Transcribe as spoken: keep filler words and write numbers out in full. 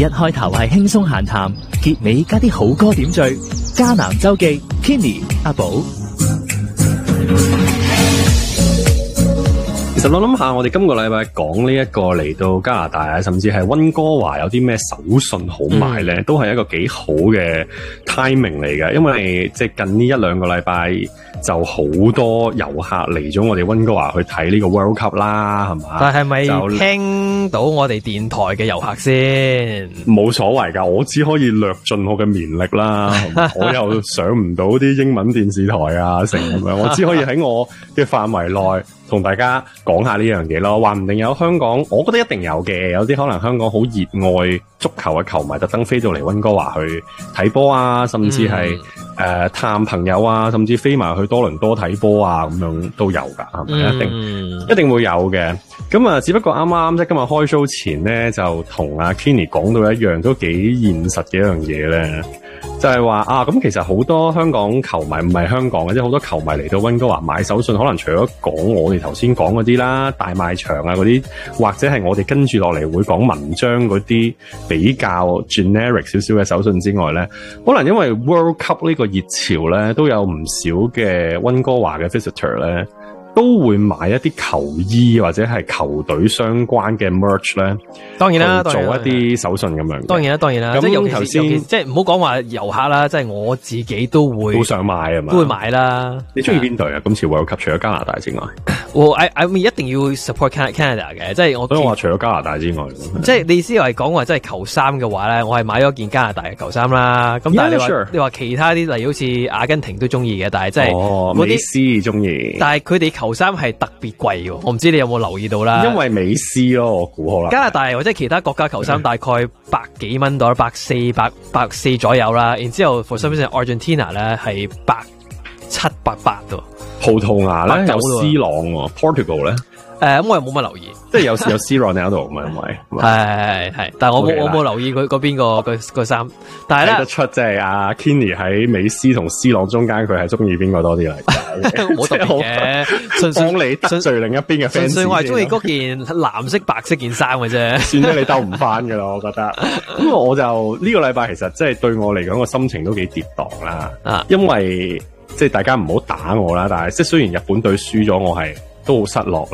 一開頭係輕鬆閒談，結尾加啲好歌點綴。迦南周記 Kenny 阿寶。 其實我諗下，我哋今個禮拜講呢一個嚟到加拿大啊，甚至係溫哥華有啲咩手信好買咧，嗯、都係一個幾好嘅 timing 嚟嘅。因為即係近呢一兩個禮拜就好多遊客嚟咗我哋溫哥華去睇呢個 World Cup 啦，係嘛？ 但係咪聽到我哋電台嘅遊客先？ 冇所謂噶，我只可以略盡我嘅綿力啦。我又上唔到啲英文電視台啊，成咁樣，我只可以喺我嘅範圍內同大家講下呢樣嘢咯。話唔定有香港，我覺得一定有嘅。有啲可能香港好熱愛足球嘅球迷，特登飛到嚟溫哥華去睇波啊，甚至係誒、嗯呃、探朋友啊，甚至飛埋去多倫多睇波啊，咁樣都有噶，係咪？嗯、一定一定會有嘅。咁啊，只不過啱啱即係今日開 show 前咧，就同阿 Kenny 講到一樣都幾現實嘅一樣嘢咧。就係話啊，咁其實好多香港球迷唔係香港嘅，即係好多球迷嚟到溫哥華買手信，可能除咗講我哋頭先講嗰啲啦，大賣場啊嗰啲，或者係我哋跟住落嚟會講文章嗰啲比較 generic 少少嘅手信之外咧，可能因為 World Cup 呢個熱潮咧，都有唔少嘅溫哥華嘅 visitor 咧，都會買一啲球衣或者係球隊相關嘅 merch 咧， 當然啦， 做一啲手信咁樣。 當然啦，當然啦。咁尤其是即係唔好講話遊客啦，即係我自己都會都想買啊嘛， 都會買啦。 你中意邊隊啊？今次 World Cup 除咗加拿大之外， 我 I I mean 一定要 support Canada 嘅，即係我。 所以我話除咗加拿大之外， 即係你意思係講話即係球衫嘅話咧，我係買咗件加拿大嘅球衫啦。咁但係你話 yeah, sure. 你話其他啲例如好似阿根廷都中意嘅，但係即係哦美斯中意， 但係佢哋球衫係特別貴嘅，我唔知你有冇留意到啦。 因為美斯咯，我估可能加拿大或者其他國家球衫大概百幾蚊到百四百百四左右啦。然之後 for some reason Argentina 咧係百七百八度。 葡萄牙咧有 C 朗喎 ，Portugal 咧。 誒，咁我又冇乜留意， 即係有有 C 朗喺度，唔係唔係， 係係係，但係我冇我冇留意佢嗰邊個個個衫，但係咧睇得出即係阿 Kenny 喺美斯同 C 朗中間，佢係中意邊個多啲嚟？ 冇特別嘅，純粹幫你得罪另一邊嘅 fans。純粹我係中意嗰件藍色白色件衫嘅啫， 算啦，你兜唔翻噶啦，我覺得。咁我就呢、這個禮拜其實即係對我嚟講個心情都幾跌宕啦，啊，因為即係大家唔好打我啦，但係即係雖然日本隊輸咗，我係都好失落。